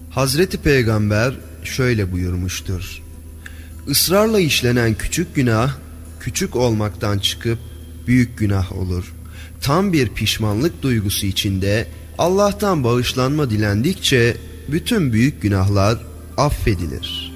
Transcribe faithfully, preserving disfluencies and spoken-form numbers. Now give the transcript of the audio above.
Hazreti Peygamber şöyle buyurmuştur: Israrla işlenen küçük günah, küçük olmaktan çıkıp büyük günah olur. Tam bir pişmanlık duygusu içinde Allah'tan bağışlanma dilendikçe bütün büyük günahlar affedilir.